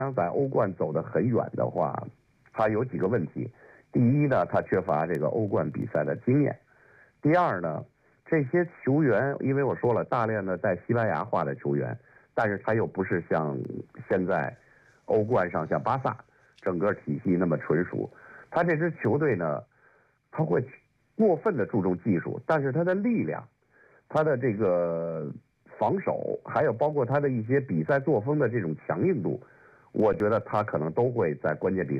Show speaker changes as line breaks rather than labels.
想在欧冠走得很远的话，他有几个问题。第一呢，他缺乏这个欧冠比赛的经验；第二呢，这些球员，因为我说了，大量的在西班牙化的球员，但是他又不是像现在欧冠上像巴萨整个体系那么纯熟。他这支球队呢，他会过分的注重技术，但是他的力量，他的这个防守，还有包括他的一些比赛作风的这种强硬度，我觉得他可能都会在关键比